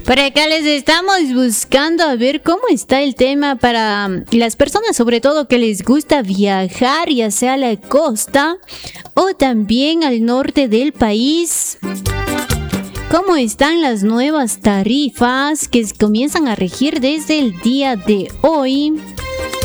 Por acá les estamos buscando a ver cómo está el tema para las personas, sobre todo que les gusta viajar, ya sea a la costa o también al norte del país. ¿Cómo están las nuevas tarifas que comienzan a regir desde el día de hoy?